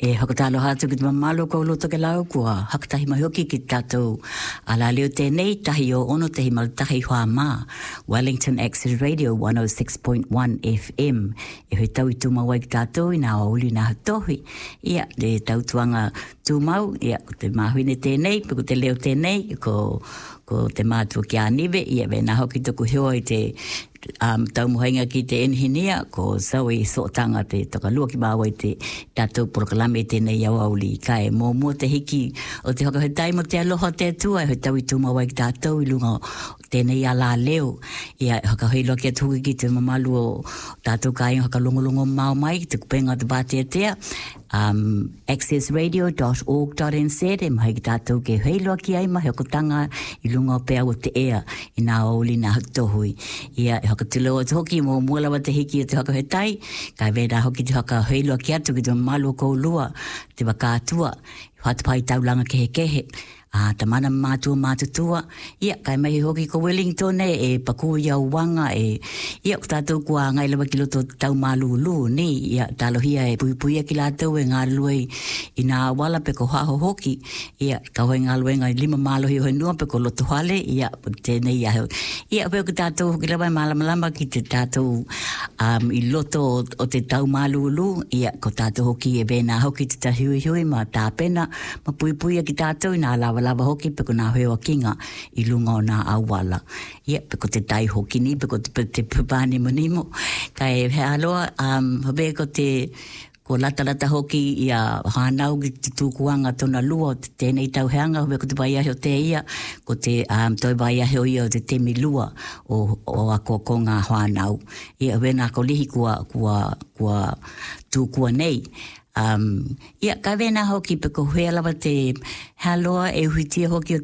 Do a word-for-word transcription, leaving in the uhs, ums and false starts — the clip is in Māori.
E hakatalo hatu ki te mamalo ko loto ke lau kua hakatahi mahoki ki tātou ala leo tēnei tahi o ono tehi malatahi hoa mā Wellington Access Radio one oh six point one F M e hoi tau i tūmau ai ki tātou i nā auli nā hatohi ia le tautuanga tūmau ia ko te mahuine tēnei pe ko te leo tēnei ko ko te mātua ki aniwe ia ve nā hoki toku heo i te um, tau muhainga ki te enhinia ko sawi sotanga te takalua ki māua i te tātou proklame tēnei au auli kai mō mua te hiki o te hakahetai mo te aloha te atua e hoi tau i tūmau ai ki tātou i lunga tēnei ala leo ia hakaheilo ki atuki ki te mamalu o tātou kai hakalongolongo mau mai te kupenga te bātea tea um, access radio dot org dot n z e mahi ki tātou ke heilo ki ai mahi okotanga i lunga o pea o te ea i nā auli nā hatohui ia e hakatilo o te hoki mō mualawa te hiki o te hakahetai kai vena hoki te hakaheilo ki atu ki te mamalu o koulua te wakātua hatupai taulanga kehe kehe Ah, tamana mātua mātutua. Ia, kai mai hoki ko Wellington e, e paku iau wanga e, ia, ko tātou kua ngai lawa ki loto tau mālulu, ni, ia, tālohia e pui pui ki lātou e ngā lue i nā wala pe ko haho hoki, ia, ka hoi ngā lue ngai lima mālohi hoi nua pe ko loto hale, ia, tēnei ia heo. Ia, pe ko tātou hoki lawa mālamalama ki te tātou um, i loto o, o te tau mālulu, ia, ko tātou hoki e bēnā hoki te ta hui hui ma tāpena, ma pui pui ki tātou i nā lawa lava hoki pe ko nā heo kinga i lunga o nā awala. Ia, pe ko te tai hoki ni, pe ko te, te pupani manimo. Kai he aloa, um, habe ko te ko lata lata hoki i a hānau ki te tūkuanga tona lua o te tēnei tauheanga, habe ko te bai aheo te ia, ko te um, toi bai aheo ia o te temi lua o, o a ko ko ngā hānau. Ia, habe nā ko lihi kua, kua, kua tūkua nei. Um, ia, ka vena hoki pe ko hea lawa te haloa e huitia hoki o